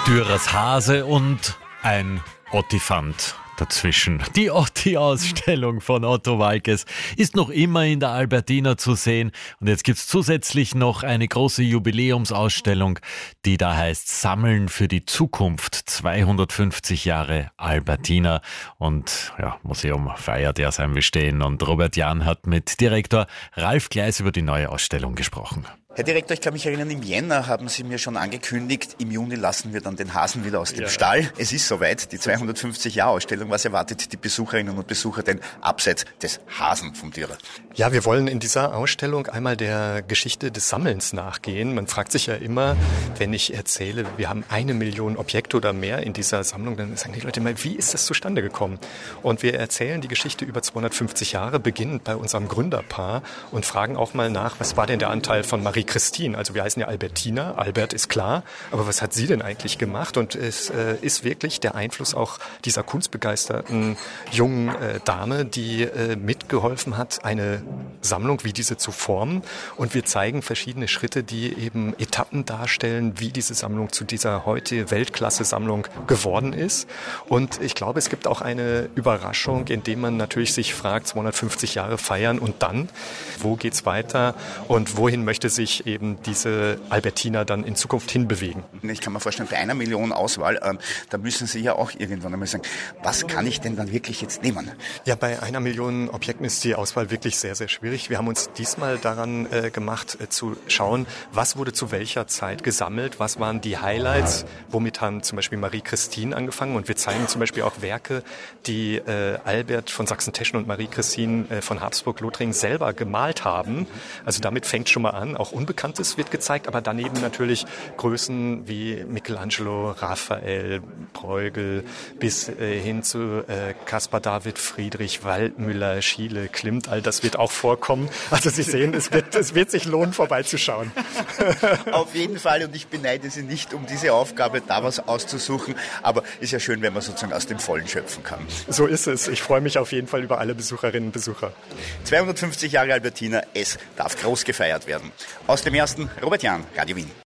Dürers Hase und ein Ottifant dazwischen. Die Otti-Ausstellung von Otto Waalkes ist noch immer in der Albertina zu sehen. Und jetzt gibt's zusätzlich noch eine große Jubiläumsausstellung, die da heißt Sammeln für die Zukunft. 250 Jahre Albertina. Und ja, Museum feiert ja sein Bestehen. Und Robert Jahn hat mit Direktor Ralf Gleis über die neue Ausstellung gesprochen. Herr Direktor, ich kann mich erinnern, im Jänner haben Sie mir schon angekündigt, im Juni lassen wir dann den Hasen wieder aus dem Stall. Es ist soweit, die 250-Jahr-Ausstellung. Was erwartet die Besucherinnen und Besucher denn abseits des Hasen vom Dürer? Ja, wir wollen in dieser Ausstellung einmal der Geschichte des Sammelns nachgehen. Man fragt sich ja immer, wenn ich erzähle, wir haben 1 Million Objekte oder mehr in dieser Sammlung, dann sagen die Leute immer, wie ist das zustande gekommen? Und wir erzählen die Geschichte über 250 Jahre, beginnend bei unserem Gründerpaar und fragen auch mal nach, was war denn der Anteil von Marie Christine, also wir heißen ja Albertina, Albert ist klar, aber was hat sie denn eigentlich gemacht? Und es ist wirklich der Einfluss auch dieser kunstbegeisterten jungen Dame, die mitgeholfen hat, eine Sammlung wie diese zu formen. Und wir zeigen verschiedene Schritte, die eben Etappen darstellen, wie diese Sammlung zu dieser heute Weltklasse-Sammlung geworden ist. Und ich glaube, es gibt auch eine Überraschung, indem man natürlich sich fragt, 250 Jahre feiern und dann, wo geht's weiter und wohin möchte sich eben diese Albertina dann in Zukunft hinbewegen. Ich kann mir vorstellen, bei 1 Million Auswahl, da müssen Sie ja auch irgendwann einmal sagen, was kann ich denn dann wirklich jetzt nehmen? Ja, bei 1 Million Objekten ist die Auswahl wirklich sehr, sehr schwierig. Wir haben uns diesmal daran gemacht, zu schauen, was wurde zu welcher Zeit gesammelt, was waren die Highlights, womit haben zum Beispiel Marie Christine angefangen und wir zeigen zum Beispiel auch Werke, die Albert von Sachsen-Teschen und Marie Christine von Habsburg-Lothringen selber gemalt haben. Also damit fängt schon mal an, auch Unbekanntes wird gezeigt, aber daneben natürlich Größen wie Michelangelo, Raphael, Bruegel bis hin zu Caspar David Friedrich, Waldmüller, Schiele, Klimt, all das wird auch vorkommen. Also Sie sehen, es wird sich lohnen, vorbeizuschauen. Auf jeden Fall, und ich beneide Sie nicht um diese Aufgabe, da was auszusuchen, aber ist ja schön, wenn man sozusagen aus dem Vollen schöpfen kann. So ist es. Ich freue mich auf jeden Fall über alle Besucherinnen und Besucher. 250 Jahre Albertina, es darf groß gefeiert werden. Aus dem ersten Robert Jahn, Radio Wien.